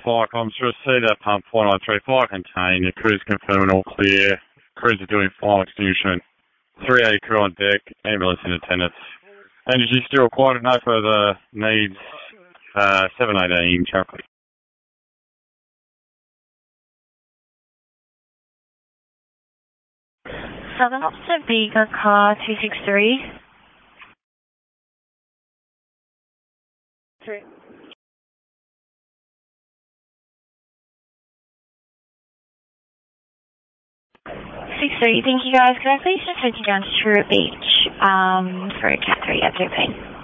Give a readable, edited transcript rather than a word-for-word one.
flight comms to receive that pump 4935 contain. Your crew's confirming all clear. Crews are doing fire extinguishment. 3A crew on deck, ambulance in attendance. Energy still required, no further needs. 718 Chapley. Southern Officer Vega car 263. 3. 63, thank you guys. Could I please just take you down to Truro Beach for Cat 3 FJP?